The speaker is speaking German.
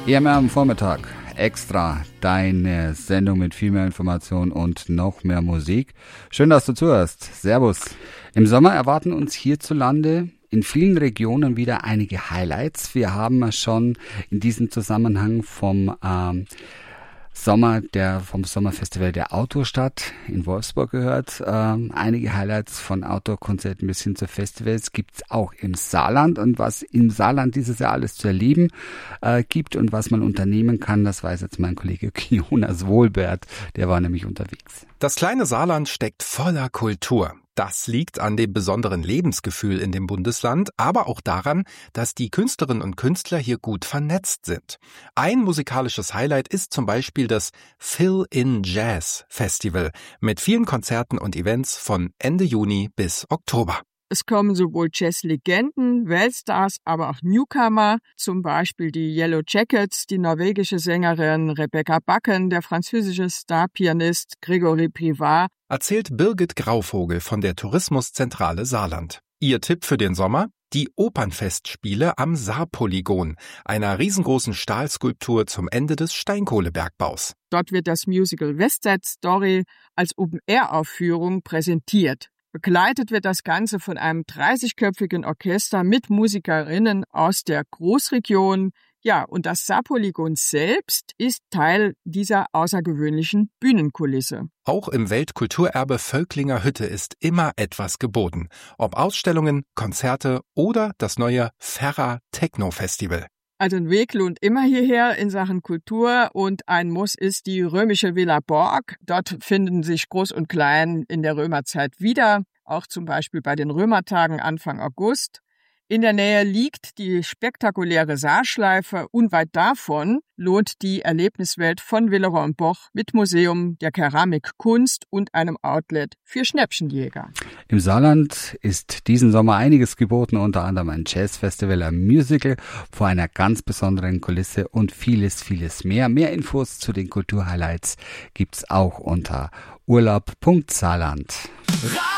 EMR am Vormittag. Extra deine Sendung mit viel mehr Information und noch mehr Musik. Schön, dass du zuhörst. Servus. Im Sommer erwarten uns hierzulande in vielen Regionen wieder einige Highlights. Wir haben schon in diesem Zusammenhang vom Sommerfestival der Autostadt in Wolfsburg gehört. Einige Highlights von Outdoor-Konzerten bis hin zu Festivals gibt's auch im Saarland. Und was im Saarland dieses Jahr alles zu erleben gibt und was man unternehmen kann, das weiß jetzt mein Kollege Jonas Wohlbert. Der war nämlich unterwegs. Das kleine Saarland steckt voller Kultur. Das liegt an dem besonderen Lebensgefühl in dem Bundesland, aber auch daran, dass die Künstlerinnen und Künstler hier gut vernetzt sind. Ein musikalisches Highlight ist zum Beispiel das Fill-in Jazz Festival mit vielen Konzerten und Events von Ende Juni bis Oktober. Es kommen sowohl Jazzlegenden, Weltstars, aber auch Newcomer, zum Beispiel die Yellow Jackets, die norwegische Sängerin Rebecca Bakken, der französische Starpianist Grégory Privart. Erzählt Birgit Grauvogel von der Tourismuszentrale Saarland. Ihr Tipp für den Sommer? Die Opernfestspiele am Saarpolygon, einer riesengroßen Stahlskulptur zum Ende des Steinkohlebergbaus. Dort wird das Musical West Side Story als Open-Air-Aufführung präsentiert. Begleitet wird das Ganze von einem 30-köpfigen Orchester mit Musikerinnen aus der Großregion. Ja, und das Saarpolygon selbst ist Teil dieser außergewöhnlichen Bühnenkulisse. Auch im Weltkulturerbe Völklinger Hütte ist immer etwas geboten. Ob Ausstellungen, Konzerte oder das neue Ferra Techno Festival. Also ein Weg lohnt immer hierher in Sachen Kultur und ein Muss ist die römische Villa Borg. Dort finden sich Groß und Klein in der Römerzeit wieder, auch zum Beispiel bei den Römertagen Anfang August. In der Nähe liegt die spektakuläre Saarschleife. Unweit davon lohnt die Erlebniswelt von Villeroy-en-Boch mit Museum der Keramikkunst und einem Outlet für Schnäppchenjäger. Im Saarland ist diesen Sommer einiges geboten, unter anderem ein Jazzfestival, ein Musical vor einer ganz besonderen Kulisse und vieles, vieles mehr. Mehr Infos zu den Kulturhighlights gibt's auch unter urlaub.saarland.